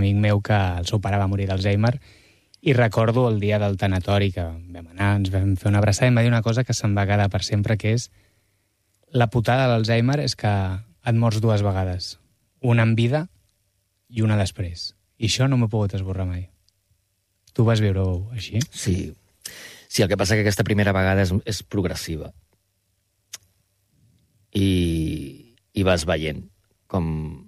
amic meu que el seu pare va morir d'Alzheimer, i recordo el dia del tanatori que vam anar, ens vam fer una abraçada i em va dir una cosa que se'm va quedar per sempre, que és la putada de l'Alzheimer és que et mors dues vegades. Una en vida i una després. I això no m'ho he pogut esborrar mai. Tu vas viure-ho així? Sí. Sí, el que passa que aquesta primera vegada és progressiva. I vas veient com...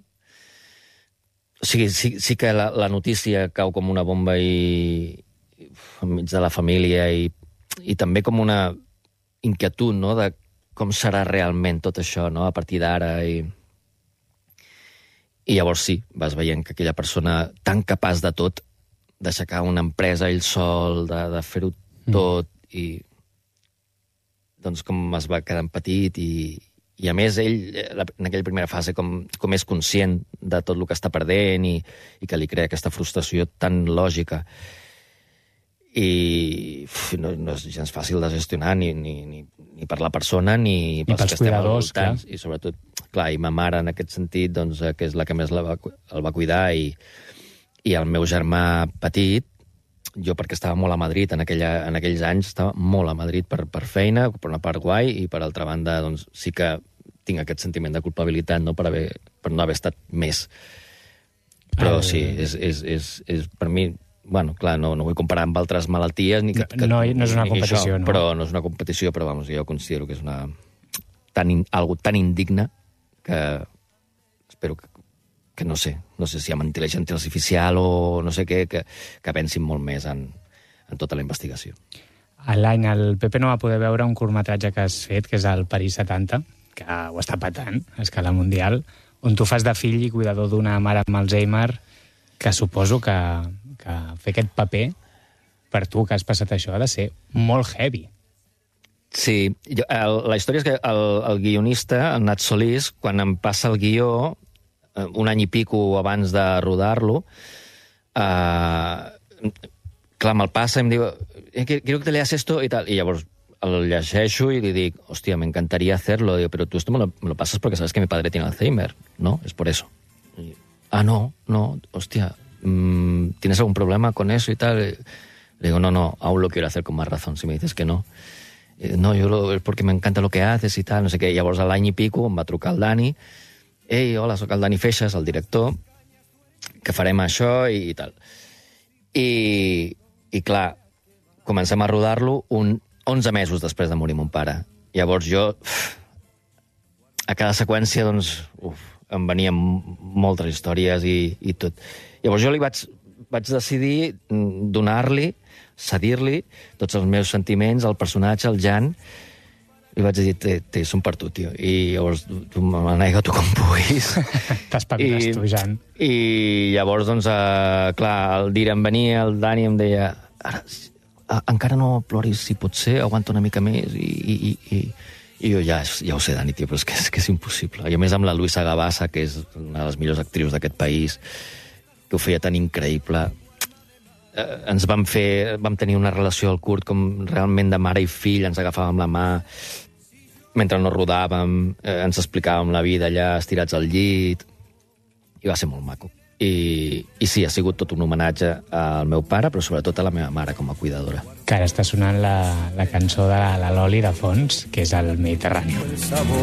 O sigui, sí que la notícia cau com una bomba enmig de la família i també com una inquietud, no?, de com serà realment tot això, no?, a partir d'ara. I llavors sí, vas veient que aquella persona tan capaç de tot, d'aixecar una empresa ell sol, de fer-ho tot, i doncs com es va quedant petit i a més ell, en aquella primera fase, com és conscient de tot el que està perdent i que li crea aquesta frustració tan lògica. I no és gens fàcil de gestionar ni per la persona ni pels que estem al voltant. I sobretot, clar, i ma mare en aquest sentit, doncs, que és la que més el va cuidar, i el meu germà petit, jo perquè estava molt a Madrid en aquells anys, estava molt a Madrid per feina, per una part guai, i per altra banda doncs, sí que tinc aquest sentiment de culpabilitat, no?, per no haver estat més. Però sí, és per mi... Bueno, clar, no vull comparar amb altres malalties, no és una competició, no? Però no és una competició, però vamos, jo considero que és algo tan indigne que espero que no sé si amb intel·ligència artificial o no sé què, que pensin molt més en tota la investigació. A l'any el Pepe no va poder veure un curtmetratge que has fet, que és el París 70, que ho està patant a escala mundial, on tu fas de fill i cuidador d'una mare amb Alzheimer, que suposo que fer aquest paper, per tu que has passat això, ha de ser molt heavy. Sí, la història és que el guionista, el Nat Solís, quan em passa el guió, un any i pico abans de rodar-lo, clar, me'l passa i em diu quiero que te leas esto i tal, i llavors el llegeixo i li dic, hòstia, me encantaría hacerlo, digo, pero tú esto me lo pasas porque sabes que mi padre tiene Alzheimer, ¿no? Es por eso. No, hostia, ¿tienes algún problema con eso y tal? Le digo, no, aún lo quiero hacer con más razón, si me dices que no. No, es porque me encanta lo que haces i tal, no sé què. Llavors, a l'any i pico, em va trucar el Dani. Ei, hola, soc el Dani Feixas, el director, que farem això i tal. I clar, comencem a rodar-lo 11 mesos després de morir mon pare. Llavors jo, a cada seqüència, doncs, em venien moltes històries i tot. Llavors jo li vaig decidir donar-li, cedir-li tots els meus sentiments, el personatge, el Jan. Li vaig dir, són per tu, tio. I llavors tu manega tu com puguis. T'espaviles tu, Jan. I llavors, doncs, clar, el dia em venia, el Dani em deia, ara, encara no ploris, si pot ser, aguanta una mica més. I jo ja ho sé, Dani, tio, però és que és impossible. I a més amb la Luisa Gavassa, que és una de les millors actrius d'aquest país, que ho feia tan increïble. Vam tenir una relació al curt com realment de mare i fill, ens agafàvem la mà mentre no rodàvem, ens explicàvem la vida allà estirats al llit, i va ser molt maco. I sí, ha sigut tot un homenatge al meu pare, però sobretot a la meva mare com a cuidadora. Que ara està sonant la cançó de la Loli de fons, que és el Mediterrani.